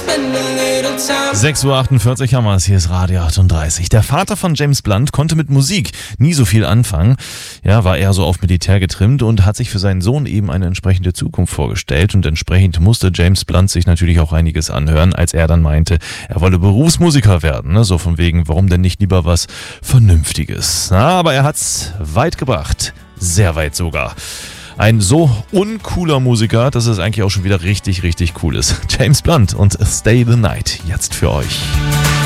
6:48 Uhr haben wir es, hier ist Radio 38. Der Vater von James Blunt konnte mit Musik nie so viel anfangen. Ja, war eher so auf Militär getrimmt und hat sich für seinen Sohn eben eine entsprechende Zukunft vorgestellt. Und entsprechend musste James Blunt sich natürlich auch einiges anhören, als er dann meinte, er wolle Berufsmusiker werden. Ne? So von wegen, warum denn nicht lieber was Vernünftiges? Na, aber er hat's weit gebracht. Sehr weit sogar. Ein so uncooler Musiker, dass es eigentlich auch schon wieder richtig, richtig cool ist. James Blunt und Stay the Night jetzt für euch.